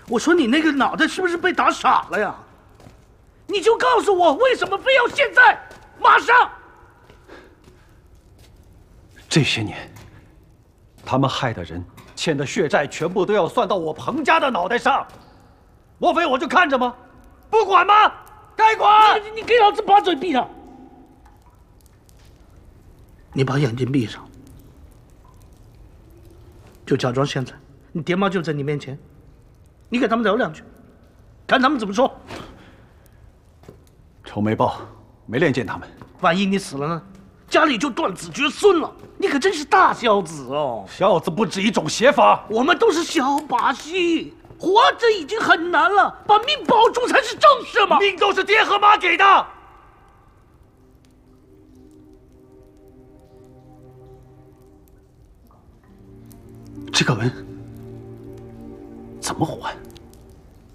我说你那个脑袋是不是被打傻了呀？你就告诉我，为什么非要现在，马上？ 这些年，他们害的人、欠的血债，全部都要算到我彭家的脑袋上。莫非我就看着吗？不管吗？该管！ 你给老子把嘴闭上！你把眼睛闭上，就假装现在你爹妈就在你面前，你给他们聊两句，看他们怎么说。 仇没报，没脸见他们。 万一你死了呢？家里就断子绝孙了。你可真是大孝子哦！ 孝子不止一种写法。 我们都是小把戏，活着已经很难了，把命保住才是正事嘛。 命都是爹和妈给的。这个文怎么还？